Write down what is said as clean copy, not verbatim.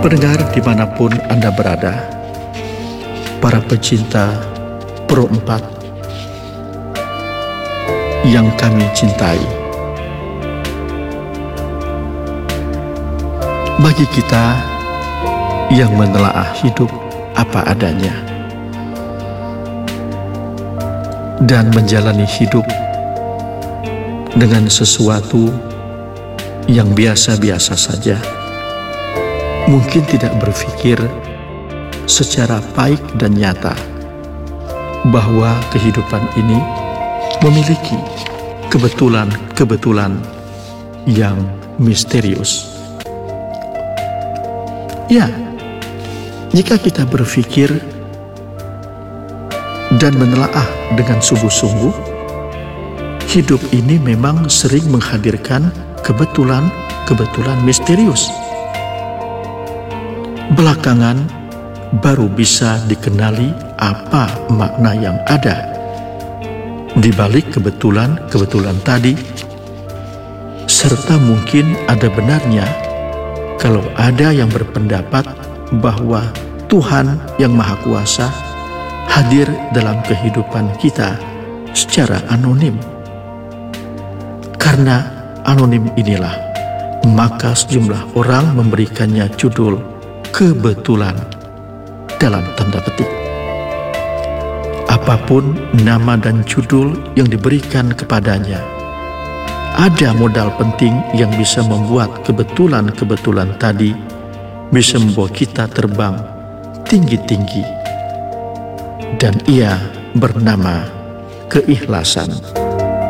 Pendengar dimanapun Anda berada, para pecinta Pro 4 yang kami cintai, bagi kita yang menelaah hidup apa adanya dan menjalani hidup dengan sesuatu yang biasa-biasa saja, mungkin tidak berpikir secara baik dan nyata bahwa kehidupan ini memiliki kebetulan-kebetulan yang misterius. Ya, jika kita berpikir dan menelaah dengan sungguh-sungguh, hidup ini memang sering menghadirkan kebetulan-kebetulan misterius. Belakangan baru bisa dikenali apa makna yang ada di balik kebetulan-kebetulan tadi, serta mungkin ada benarnya kalau ada yang berpendapat bahwa Tuhan yang Maha Kuasa hadir dalam kehidupan kita secara anonim. Karena anonim inilah, maka sejumlah orang memberikannya judul kebetulan dalam tanda petik. Apapun nama dan judul yang diberikan kepadanya, ada modal penting yang bisa membuat kebetulan-kebetulan tadi bisa membawa kita terbang tinggi-tinggi, dan ia bernama keikhlasan.